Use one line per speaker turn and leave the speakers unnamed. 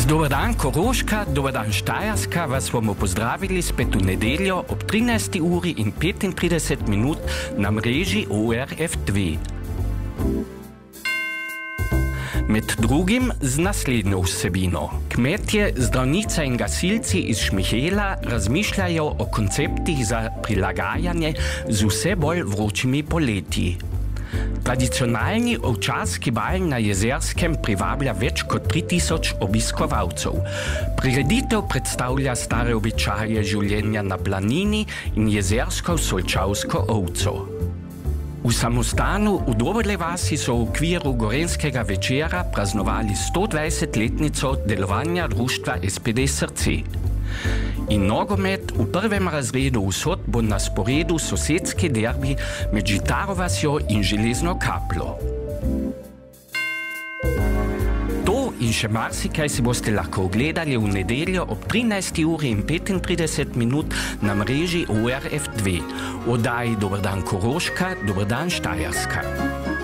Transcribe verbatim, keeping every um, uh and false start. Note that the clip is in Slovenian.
Dobar dan Koroška, dobar dan Štajerska, vas bomo pozdravili spet v nedeljo ob trinajsti uri in petintrideset minut na mreži O R F dve. Med drugim z naslednjo vsebino. Kmetje, zdravnice in gasilci iz Šmihela razmišljajo o konceptih za prilagajanje z vse bolj vročimi poletji. Tradicionalni ovčarski bal na Jezerskem privablja več kot tri tisoč obiskovalcev. Prireditev predstavlja stare običaje življenja na planini in jezersko-solčavsko ovco. V samostanu v Doberle vasi so v okviru Gorenjskega večera praznovali stodvajsetletnico delovanja društva S P D Srce. In nogomet v prvem razredu Vsot bo na sporedu sosedski derbi med Žitaro vasjo in Železno Kaplo. To in še marsikaj si boste lahko ogledali v nedeljo ob trinajsti uri in petintrideset minut na mreži O R F dve. V oddaji Dobar dan Koroška, dobar dan Štajerska.